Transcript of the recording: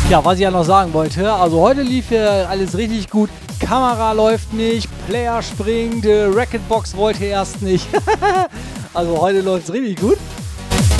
Ja, was ich ja noch sagen wollte, also heute lief ja alles richtig gut. Kamera läuft nicht, Player springt, Racketbox wollte erst nicht. Also heute läuft es richtig gut.